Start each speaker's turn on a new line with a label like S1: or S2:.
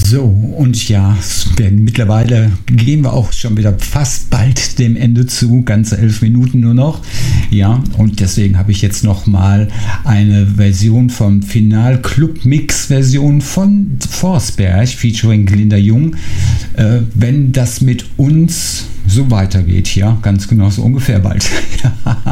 S1: So, und ja, mittlerweile gehen wir auch schon wieder fast bald dem Ende zu, ganze 11 Minuten nur noch. Ja, und deswegen habe ich jetzt nochmal eine Version vom Final Club Mix Version von Forsberg featuring Glinda Jung. Wenn das mit uns so weitergeht, ja, ganz genau, so ungefähr bald.